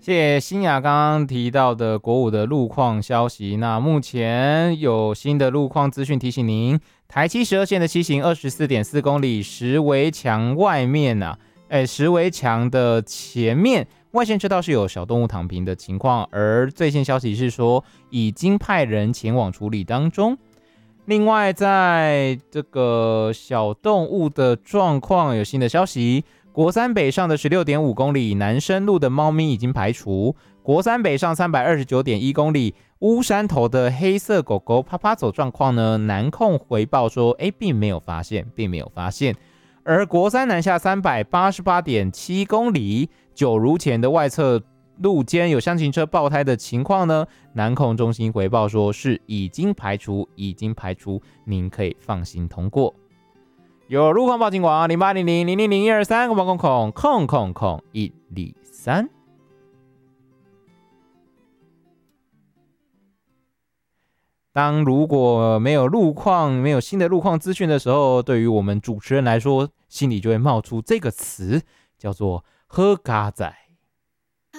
谢谢新雅刚刚提到的国五的路况消息。那目前有新的路况资讯提醒您，台七12线的西行24.4公里，石围墙外面石围墙的前面外线车道是有小动物躺平的情况，而最新消息是说已经派人前往处理当中。另外，在这个小动物的状况有新的消息。国三北上的 16.5 公里南深路的猫咪已经排除，国三北上 329.1 公里乌山头的黑色狗狗趴趴走状况呢，南控回报说并没有发现。而国三南下 388.7 公里九如前的外侧路肩有厢型车爆胎的情况呢，南控中心回报说是已经排除，您可以放心通过。有路况报警广0800-00123-000-123。如果没有新的路况资讯的时候，对于我们主持人来说，心里就会冒出这个词，叫做喝咖仔。